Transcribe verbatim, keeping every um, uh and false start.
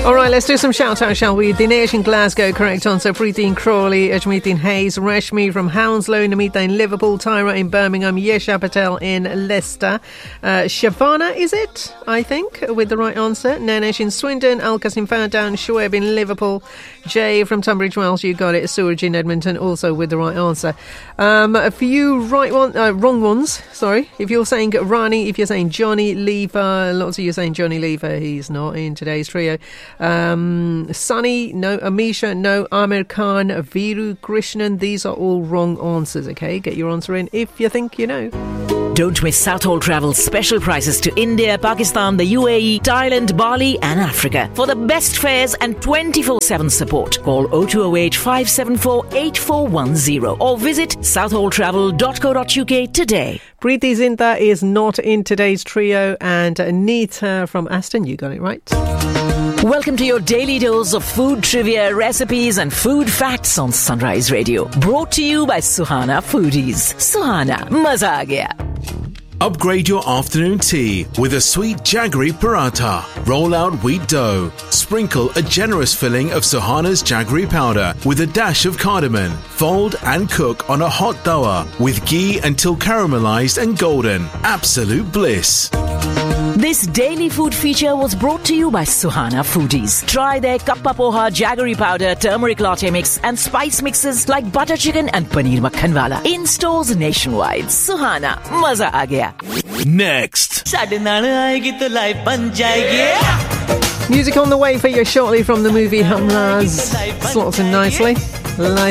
All right, let's do some shout-out, shall we? Dinesh in Glasgow, correct answer. Preeti in Crawley, Ajmeet in Hayes, Rashmi from Hounslow, Namita in Liverpool, Tyra in Birmingham, Yesha Patel in Leicester, uh, Shavana, is it? I think, with the right answer. Nanesh in Swindon, Alkas in Fairdown, Shoaib in Liverpool, Jay from Tunbridge Wells, you got it. Suraj in Edmonton, also with the right answer. Um, a few right one, uh, wrong ones, sorry. If you're saying Rani, if you're saying Johnny Lever, lots of you are saying Johnny Lever, he's not in today's trio. Um, Sunny, no. Amisha, no. Amir Khan, Viru Krishnan, these are all wrong answers, okay? Get your answer in if you think you know. Don't miss Southall Travel's special prices to India, Pakistan, the U A E, Thailand, Bali and Africa. For the best fares and twenty-four seven support, call oh two oh eight, five seven four, eight four one zero or visit southall travel dot co dot uk today. Preeti Zinta is not in today's trio, and Anita from Aston, you got it right. Welcome to your daily dose of food trivia, recipes and food facts on Sunrise Radio. Brought to you by Suhana Foodies. Suhana, maza aa gaya. Upgrade your afternoon tea with a sweet jaggery paratha. Roll out wheat dough. Sprinkle a generous filling of Suhana's jaggery powder with a dash of cardamom. Fold and cook on a hot tawa with ghee until caramelized and golden. Absolute bliss. This daily food feature was brought to you by Suhana Foodies. Try their kappa poha, jaggery powder, turmeric latte mix and spice mixes like butter chicken and paneer makhan wala. In stores nationwide. Suhana, maza aa gaya. Next. Music on the way for you shortly from the movie Humlas. Slots in nicely.